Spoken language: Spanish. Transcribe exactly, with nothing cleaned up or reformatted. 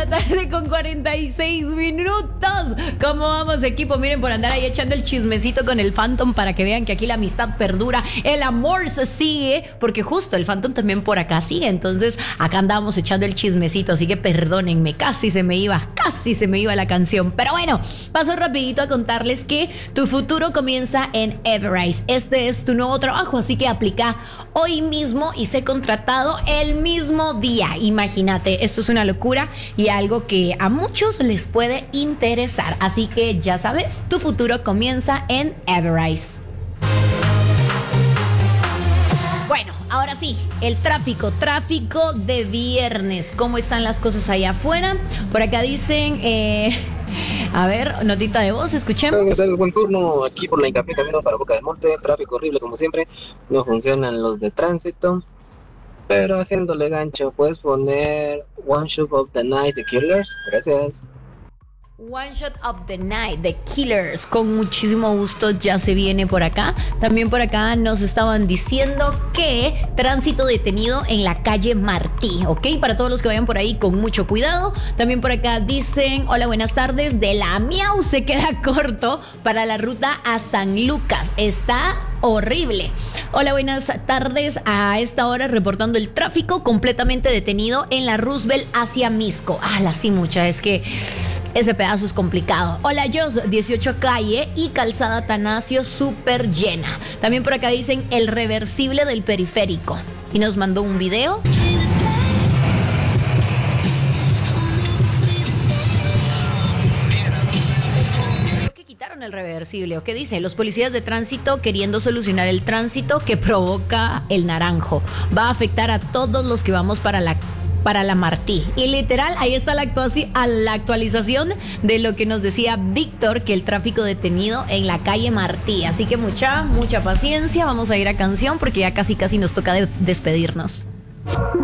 la tarde con cuarenta y seis minutos. ¿Cómo vamos, equipo? Miren, por andar ahí echando el chismecito con el Phantom para que vean que aquí la amistad perdura, el amor se sigue, porque justo el Phantom también por acá sigue. Entonces, acá andábamos echando el chismecito, así que perdónenme, casi se me iba, casi se me iba la canción. Pero bueno, paso rapidito a contarles que tu futuro comienza en Everise. Este es tu nuevo trabajo, así que aplica hoy mismo y sé contratado el mismo día. Imagínate, esto es una locura y algo que a muchos les puede interesar. Así que ya sabes, tu futuro comienza en Everise. Bueno, ahora sí, el tráfico, tráfico de viernes. ¿Cómo están las cosas allá afuera? Por acá dicen, eh, a ver, notita de voz, escuchemos. Buen turno aquí por la Incapé, camino para Boca del Monte, tráfico horrible como siempre, no funcionan los de tránsito, pero haciéndole gancho, puedes poner One Shot of the Night de Killers, gracias. One Shot of the Night, The Killers, con muchísimo gusto ya se viene por acá. También por acá nos estaban diciendo que tránsito detenido en la calle Martí, ¿ok? Para todos los que vayan por ahí con mucho cuidado. También por acá dicen, hola, buenas tardes, de la Miau se queda corto para la ruta a San Lucas, está horrible. Hola, buenas tardes, a esta hora reportando el tráfico completamente detenido en la Roosevelt hacia Misco. Ah, la sí mucha, es que ese pedazo es complicado. Hola, Jos, dieciocho calle y calzada Tanasio súper llena. También por acá dicen el reversible del periférico. Y nos mandó un video. ¿Qué quitaron el reversible? ¿O qué dice? Los policías de tránsito queriendo solucionar el tránsito que provoca el naranjo. Va a afectar a todos los que vamos para la para la Martí. Y literal, ahí está la, actuaci- a la actualización de lo que nos decía Víctor, que el tráfico detenido en la calle Martí. Así que mucha, mucha paciencia. Vamos a ir a canción porque ya casi casi nos toca de- despedirnos.